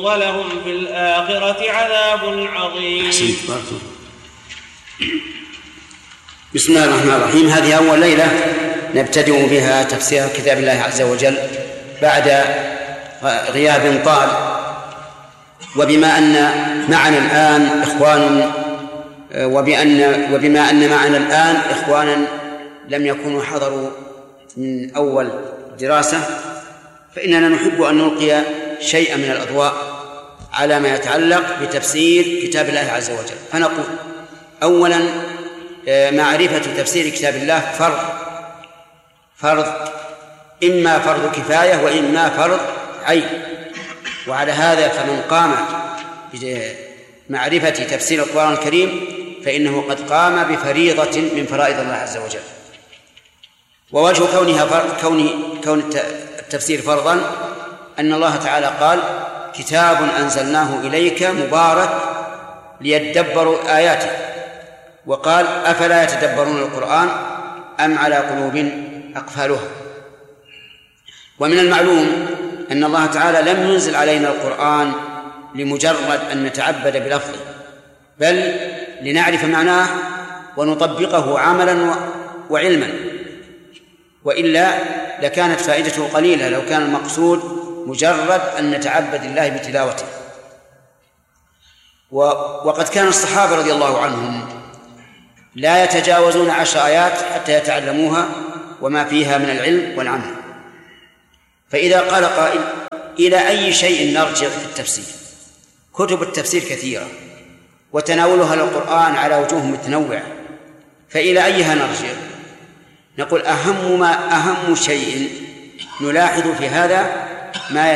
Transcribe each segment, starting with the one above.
ولهم في الآخرة عذاب عظيم. بسم الله الرحمن الرحيم. هذه أول ليلة نبتدئ بها تفسير كتاب الله عز وجل بعد غياب طال، وبما أن معنا الآن إخوان وبما أن معنا الآن إخوانا لم يكونوا حضروا من أول دراسة، فإننا نحب أن نلقي شيئا من الأضواء على ما يتعلق بتفسير كتاب الله عز وجل. فنقول أولا معرفة تفسير كتاب الله فرض إما فرض كفاية وإما فرض عين، وعلى هذا فمن قام بمعرفة تفسير القرآن الكريم فإنه قد قام بفريضة من فرائض الله عز وجل. ووجه كون التفسير فرضا أن الله تعالى قال: كتاب أنزلناه إليك مبارك ليدبروا آياته، وقال: أفلا يتدبرون القرآن أم على قلوب أقفالها. ومن المعلوم أن الله تعالى لم ينزل علينا القرآن لمجرد أن نتعبد بلفظه، بل لنعرف معناه ونطبقه عملا وعلما، وإلا لكانت فائدته قليلة لو كان المقصود مجرد أن نتعبد الله بتلاوته. وقد كان الصحابة رضي الله عنهم لا يتجاوزون 10 آيات حتى يتعلموها وما فيها من العلم والعمل. فإذا قال قائل: إلى أي شيء نرجع في التفسير؟ كتب التفسير كثيرة وتناولها للقرآن على وجوه متنوعة، فإلى أيها نرجع؟ نقول أهم شيء نلاحظ في هذا ما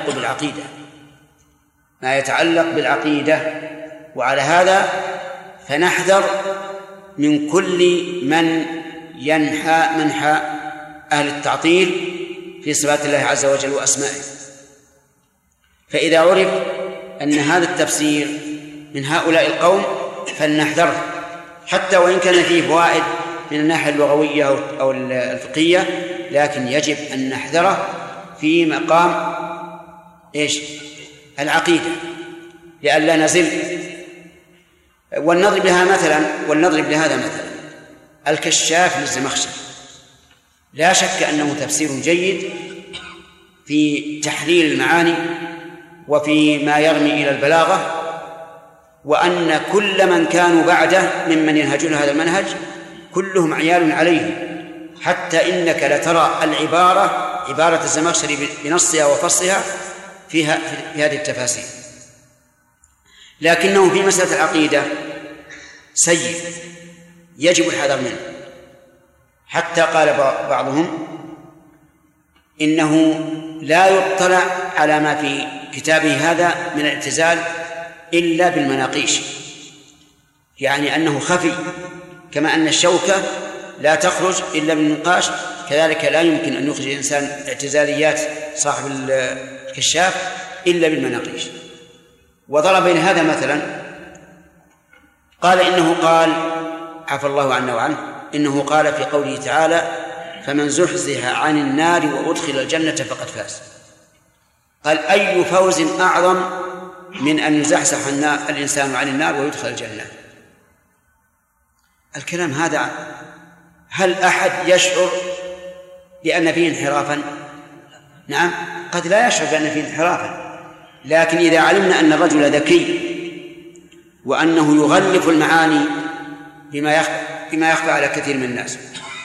يتعلق بالعقيدة، وعلى هذا فنحذر من كل من ينحى منحى أهل التعطيل في صفات الله عز وجل وأسمائه. فإذا عرف أن هذا التفسير من هؤلاء القوم فلنحذره، حتى وإن كان فيه فوائد من الناحية اللغوية أو الفقهية، لكن يجب أن نحذره في مقام العقيدة لئلا نزل. ولنضرب لهذا مثلا الكشاف للزمخشري، لا شك أنه تفسير جيد في تحليل المعاني وفي ما يرمي إلى البلاغة، وأن كل من كانوا بعده ممن ينهجون هذا المنهج كلهم عيال عليه، حتى إنك لترى عبارة الزمخشري بنصها وفصلها في هذه التفاسير. لكنه في مسألة العقيدة سيء يجب الحذر منه، حتى قال بعضهم إنه لا يطلع على ما في كتابه هذا من الاعتزال إلا بالمناقيش، يعني أنه خفي، كما أن الشوكة لا تخرج إلا بالنقاش، كذلك لا يمكن أن يخرج الإنسان اعتزاليات صاحب الكشاف إلا بالمناقيش. وضرب بين هذا مثلا، قال عفى الله عنا وعنه، إنه قال في قوله تعالى: فمن زحزح عن النار وأدخل الجنة فقد فاز. قال: أي فوز أعظم من أن يزحزح الإنسان عن النار ويدخل الجنة؟ الكلام هذا هل أحد يشعر بأن فيه انحرافا؟ نعم، قد لا يشعر بأن فيه انحرافا، لكن إذا علمنا أن الرجل ذكي وأنه يغلف المعاني بما يخفى على كثير من الناس،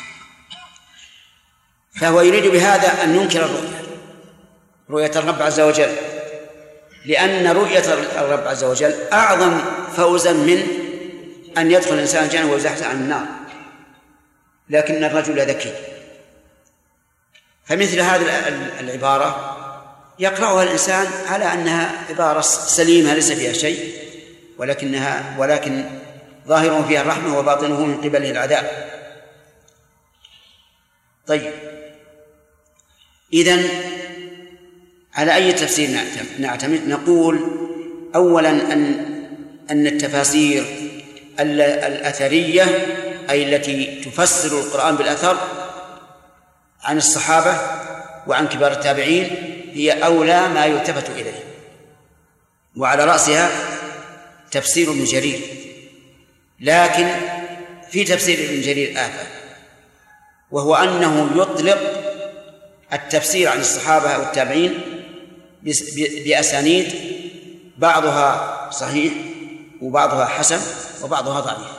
فهو يريد بهذا أن ينكر رؤية الرب عز وجل، لأن رؤية الرب عز وجل أعظم فوزا من أن يدخل الإنسان الجنة ويزحزح عن النار. لكن الرجل ذكي، فمثل هذه العبارة يقرأها الإنسان على أنها عبارة سليمة ليس فيها شيء، ولكن ظاهره فيها الرحمة وباطنه من قبله العذاب. طيب، إذن على أي تفسير نعتمد؟ نقول أولا أن التفاسير الأثرية، أي التي تفسر القرآن بالأثر عن الصحابة وعن كبار التابعين، هي أولى ما يلتفت إليه، وعلى رأسها تفسير ابن جرير، لكن في تفسير ابن جرير آفة، وهو أنه يطلق التفسير عن الصحابة أو التابعين بأسانيد بعضها صحيح وبعضها حسن وبعضها ضعيف،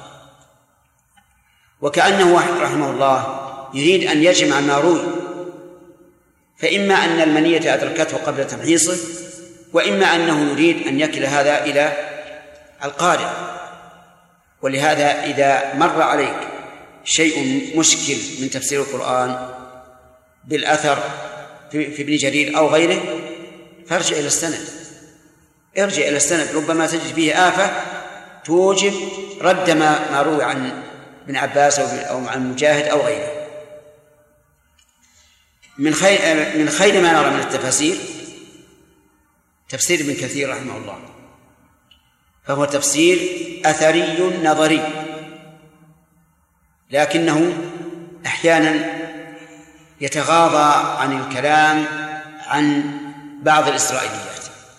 وكأنه رحمه الله يريد أن يجمع ما روي، فإما أن المنية أدركته قبل تمحيصه، وإما أنه يريد أن يكل هذا إلى القارئ. ولهذا إذا مر عليك شيء مشكل من تفسير القرآن بالأثر في ابن جرير أو غيره فارجع إلى السند، ارجع إلى السند، ربما تجد فيه آفة توجب رد ما روي عن ابن عباس أو عن مجاهد أو غيره. من خير ما نرى من التفاسير تفسير ابن كثير رحمه الله، فهو تفسير أثري نظري، لكنه أحيانا يتغاضى عن الكلام عن بعض الإسرائيليات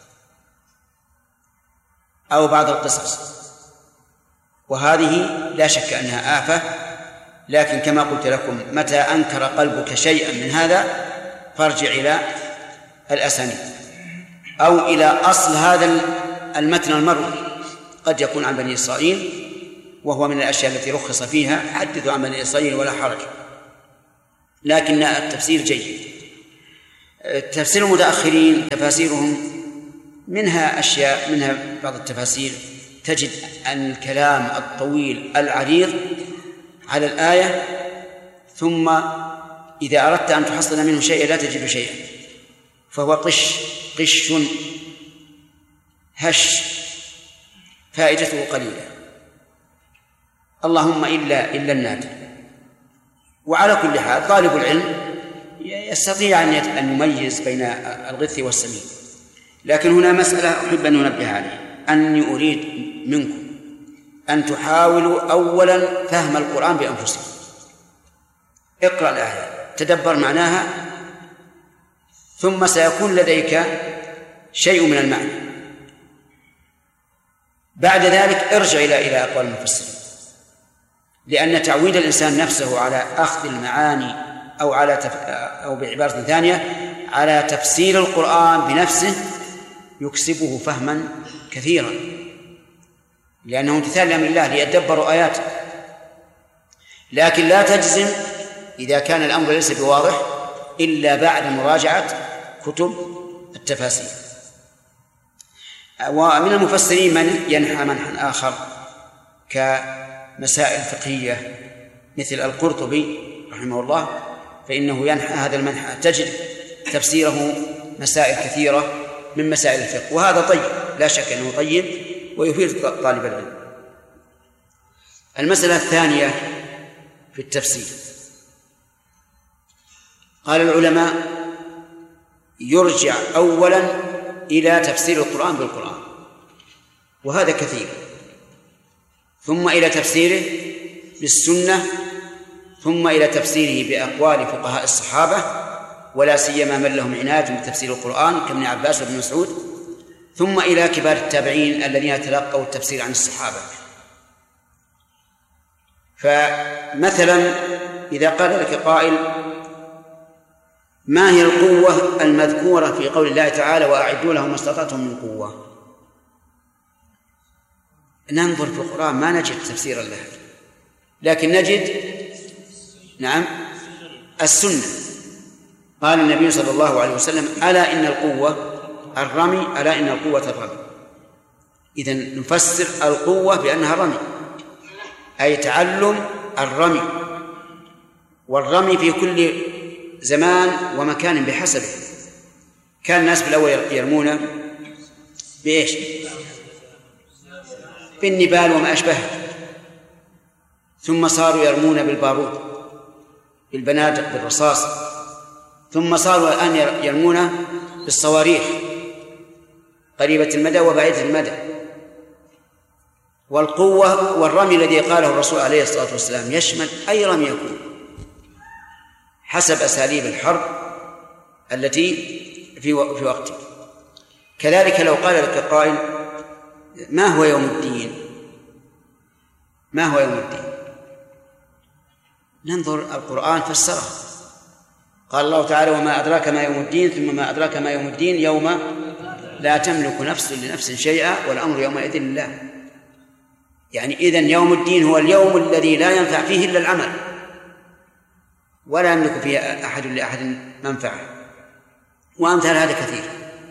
أو بعض القصص، وهذه لا شك أنها آفة، لكن كما قلت لكم متى أنكر قلبك شيئا من هذا فارجع إلى الأسانيد أو إلى أصل هذا المتن المروي، قد يكون عن بني إسرائيل، وهو من الأشياء التي رخص فيها، حدثوا عن بني إسرائيل ولا حرج، لكن التفسير جيد. تفسير المتأخرين تفاسيرهم منها أشياء، منها بعض التفاسير تجد أن الكلام الطويل العريض على الآية، ثم إذا أردت أن تحصل منه شيئا لا تجد شيئا، فهو قش هش، فائدته قليلة، اللهم إلا النادر. وعلى كل حال طالب العلم يستطيع أن يميز بين الغث والسمين، لكن هنا مسألة أحب أن أنبه عليها، أني أريد منكم أن تحاولوا أولا فهم القرآن بأنفسكم. اقرأ الآية، تدبر معناها، ثم سيكون لديك شيء من المعنى. بعد ذلك ارجع إلى أقوال المفسرين، لأن تعويد الإنسان نفسه على أخذ المعاني أو بعبارة ثانية على تفسير القرآن بنفسه يكسبه فهما كثيرا، لأنه امتثال لأمر الله ليدبروا آياته. لكن لا تجزم إذا كان الأمر ليس بواضح إلا بعد مراجعة كتب التفاسير. ومن المفسرين من ينحى منحا آخر كمسائل فقهية مثل القرطبي رحمه الله، فإنه ينحى هذا المنحى، تجد تفسيره مسائل كثيرة من مسائل الفقه، وهذا طيب، لا شك أنه طيب ويفيد طالب العلم. المسألة الثانية في التفسير، قال العلماء يرجع أولا إلى تفسير القرآن بالقرآن، وهذا كثير، ثم إلى تفسيره بالسنة، ثم إلى تفسيره بأقوال فقهاء الصحابة، ولا سيما من لهم عناية بتفسير القرآن كابن عباس وابن مسعود، ثم إلى كبار التابعين الذين تلقوا التفسير عن الصحابة. فمثلا إذا قال لك قائل ما هي القوة المذكورة في قول الله تعالى وأعدوا لهم ما استطعتم من قوة، ننظر في القرآن ما نجد تفسيرا لها، لكن نجد السنة. قال النبي صلى الله عليه وسلم ألا إن القوة الرمي، ألا إن القوة الرمي. إذن نفسر القوة بأنها الرمي، أي تعلم الرمي، والرمي في كل زمان ومكان بحسبه. كان الناس بالأول يرمون بإيش؟ بالنبال وما أشبهه، ثم صاروا يرمون بالبارود، بالبنادق، بالرصاص، ثم صاروا الآن يرمون بالصواريخ قريبة المدى وبعيدة المدى. والقوة والرمي الذي قاله الرسول عليه الصلاة والسلام يشمل أي رمي يكون حسب أساليب الحرب التي في وقته. كذلك لو قال لك قائل: ما هو يوم الدين؟ ما هو يوم الدين؟ ننظر القرآن فسره. قال الله تعالى: وما أدراك ما يوم الدين، ثم ما أدراك ما يوم الدين، يوم لا تملك نفس لنفس شيئا والأمر يومئذ لله. يعني إذن يوم الدين هو اليوم الذي لا ينفع فيه إلا العمل، ولا يملك فيه أحد لأحد منفعة، وأمثال هذا كثير.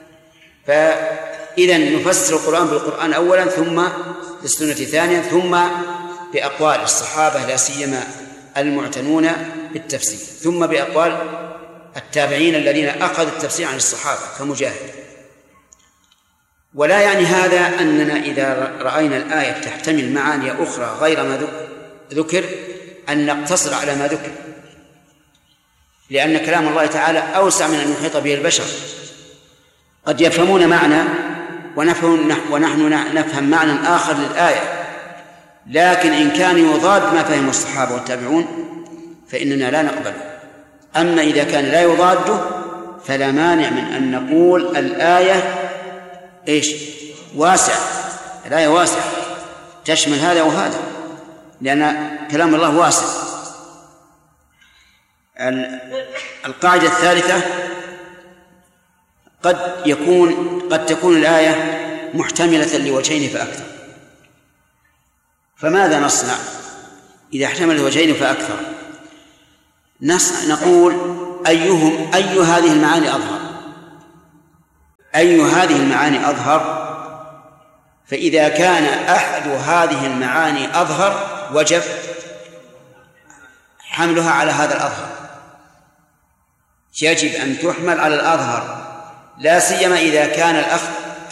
فإذن نفسر القرآن بالقرآن أولا، ثم بالسنة ثانيا، ثم بأقوال الصحابة لا سيما المعتنون بالتفسير، ثم بأقوال التابعين الذين أخذوا التفسير عن الصحابة كمجاهد. ولا يعني هذا أننا إذا رأينا الآية تحتمل معاني أخرى غير ما ذكر أن نقتصر على ما ذكر، لأن كلام الله تعالى أوسع من أن يحيط به البشر. قد يفهمون معنى ونحن نفهم معنى آخر للآية، لكن إن كان يضاد ما فهم الصحابة والتابعون فإننا لا نقبله. أما إذا كان لا يضاده فلا مانع من أن نقول الآية واسع، الآية واسع تشمل هذا وهذا، لأن كلام الله واسع. القاعدة الثالثة: قد تكون الآية محتملة لوجهين فأكثر. فماذا نصنع إذا احتمل وجهين فأكثر؟ نقول أي هذه المعاني أظهر؟ أي هذه المعاني أظهر؟ فإذا كان أحد هذه المعاني أظهر وجب حملها على هذا الأظهر، يجب أن تحمل على الأظهر، لا سيما إذا كان